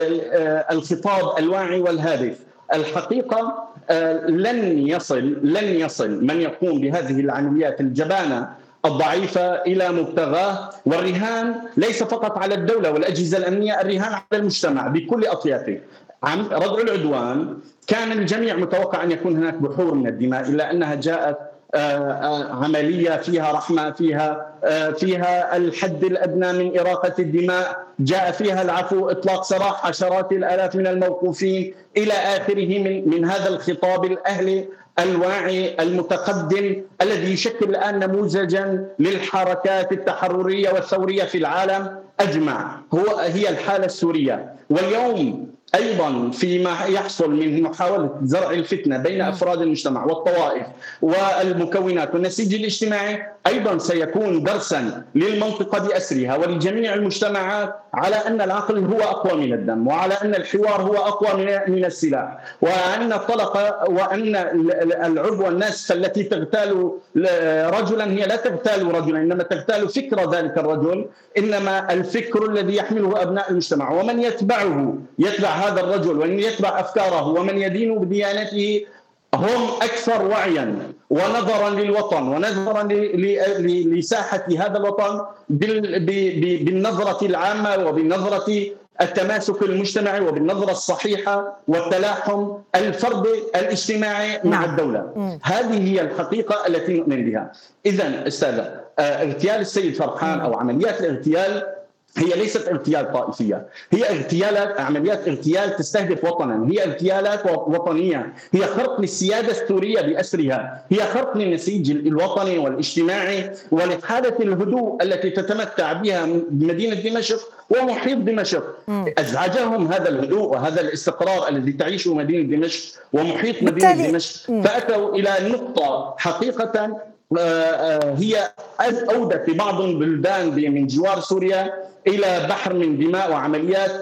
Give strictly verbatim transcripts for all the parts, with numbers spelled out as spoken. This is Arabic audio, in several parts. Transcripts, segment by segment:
الخطاب الواعي والهادف. الحقيقة لن يصل لن يصل من يقوم بهذه العمليات الجبانة الضعيفة إلى مبتغاه، والرهان ليس فقط على الدولة والأجهزة الأمنية، الرهان على المجتمع بكل أطيافه. ردع العدوان كان الجميع متوقع أن يكون هناك بحور من الدماء، إلا أنها جاءت عملية فيها رحمة، فيها فيها الحد الأدنى من إراقة الدماء، جاء فيها العفو، إطلاق سراح عشرات الآلاف من الموقوفين إلى آخره من من هذا الخطاب الأهلي الواعي المتقدم الذي يشكل الآن نموذجا للحركات التحررية والثورية في العالم أجمع. هو هي الحالة السورية. واليوم أيضا فيما يحصل من محاولة زرع الفتنة بين أفراد المجتمع والطوائف والمكونات والنسيج الاجتماعي أيضا سيكون درسا للمنطقة بأسرها ولجميع المجتمعات على أن العقل هو أقوى من الدم، وعلى أن الحوار هو أقوى من السلاح، وأن الطلقة وأن العدوى الناس التي تغتال رجلا هي لا تغتال رجلا، إنما تغتال فكر ذلك الرجل، إنما الفكر الذي يحمله أبناء المجتمع، ومن يتبعه يتبع هذا الرجل ومن يتبع أفكاره ومن يدين بديانته هم أكثر وعيا ونظرا للوطن ونظرا لساحة هذا الوطن بالنظرة العامة وبالنظرة التماسك المجتمعي وبالنظرة الصحيحة والتلاحم الفردي الاجتماعي مع الدولة. هذه هي الحقيقة التي نؤمن بها. إذن أستاذة، اغتيال السيد فرحان أو عمليات الاغتيال هي ليست اغتيال طائفية، هي اغتيالات عمليات اغتيال تستهدف وطنا، هي اغتيالات وطنية، هي خرق للسيادة السورية بأسرها، هي خرق للنسيج الوطني والاجتماعي ولحالة الهدوء التي تتمتع بها مدينة دمشق ومحيط دمشق. أزعجهم هذا الهدوء وهذا الاستقرار الذي تعيشه مدينة دمشق ومحيط مدينة دمشق، فأتوا إلى نقطة حقيقة هي أودت بعض البلدان من جوار سوريا إلى بحر من دماء وعمليات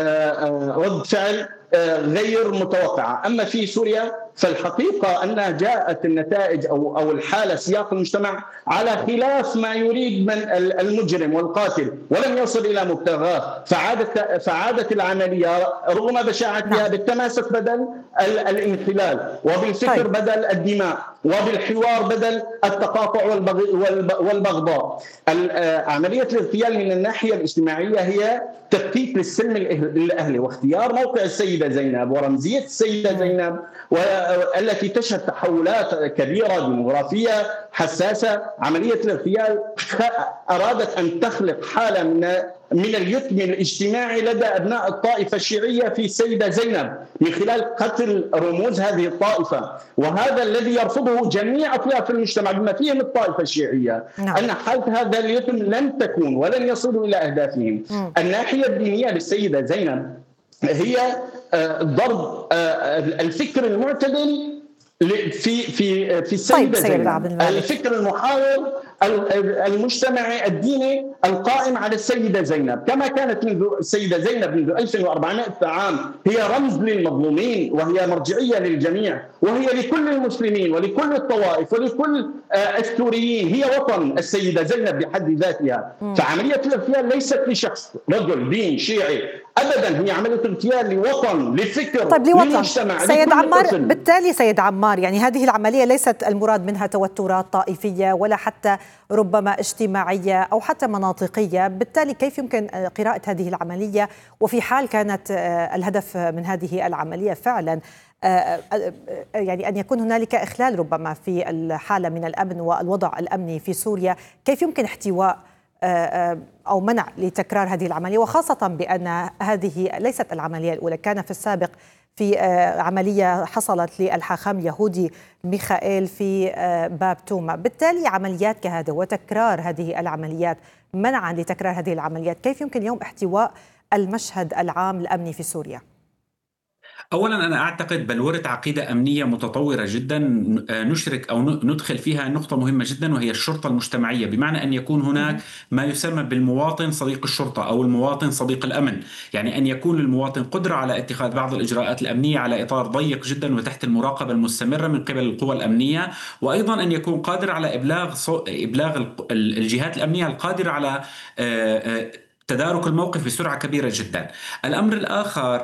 رد فعل غير متوقعة. أما في سوريا فالحقيقة أنها جاءت النتائج أو أو الحالة سياق المجتمع على خلاف ما يريد من المجرم والقاتل، ولم يصل إلى مبتغاه، فعادت فعادت العملية رغم بشاعتها بالتماسك بدل الانحلال، وبالفكر بدل الدماء، وبالحوار بدل التقاطع والبغضاء. عملية الاغتيال من الناحية الاجتماعية هي تفكيك للسلم الأهلي واختيار موقع السيدة زينب ورمزية السيدة زينب والتي تشهد تحولات كبيرة ديموغرافية حساسة. عملية الاغتيال أرادت أن تخلق حالة من من اليتم الاجتماعي لدى أبناء الطائفة الشيعية في السيدة زينب من خلال قتل رموز هذه الطائفة، وهذا الذي يرفضه جميع أطياف المجتمع بما فيهم الطائفة الشيعية. نعم. أن حالة هذا اليتم لن تكون ولن يصلوا إلى أهدافهم. م. الناحية الدينية للسيدة زينب هي ضرب الفكر المعتدل في في في السيدة زينب، الفكر المحاور المجتمعي الديني القائم على السيدة زينب، كما كانت منذ السيدة زينب منذ ألف وأربعمائة عام هي رمز للمظلومين وهي مرجعية للجميع وهي لكل المسلمين ولكل الطوائف ولكل السوريين، هي وطن السيدة زينب بحد ذاتها. فعملية الاغتيال ليست لشخص رجل دين شيعي ابدا، هي عمليه اغتيال لوطن لفكر طيب لوطن. سيد عمار، بالتالي سيد عمار يعني هذه العمليه ليست المراد منها توترات طائفيه ولا حتى ربما اجتماعيه او حتى مناطقيه، بالتالي كيف يمكن قراءه هذه العمليه وفي حال كانت الهدف من هذه العمليه فعلا يعني أن يكون هنالك إخلال ربما في الحالة من الأمن والوضع الأمني في سوريا، كيف يمكن احتواء أو منع لتكرار هذه العملية، وخاصة بأن هذه ليست العملية الأولى، كان في السابق في عملية حصلت للحاخام يهودي ميخائيل في باب توما. بالتالي عمليات كهذا وتكرار هذه العمليات، منعا لتكرار هذه العمليات، كيف يمكن اليوم احتواء المشهد العام الأمني في سوريا؟ أولا أنا أعتقد بلورة عقيدة أمنية متطورة جدا نشرك أو ندخل فيها نقطة مهمة جدا، وهي الشرطة المجتمعية، بمعنى أن يكون هناك ما يسمى بالمواطن صديق الشرطة أو المواطن صديق الأمن، يعني أن يكون للمواطن قدرة على اتخاذ بعض الإجراءات الأمنية على إطار ضيق جدا وتحت المراقبة المستمرة من قبل القوى الأمنية، وأيضا أن يكون قادر على إبلاغ إبلاغ الجهات الأمنية القادرة على تدارك الموقف بسرعة كبيرة جدا. الأمر الآخر